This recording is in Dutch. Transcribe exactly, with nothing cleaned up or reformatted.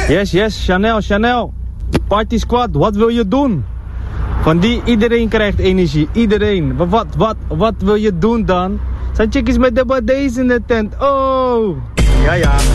Yes, yes, Chanel, Chanel. Party Squad, wat wil je doen? Van die, iedereen krijgt energie, iedereen. Maar wat, wat, wat wil je doen dan? Zijn chickies met de badés in de tent, oh! Ja, ja.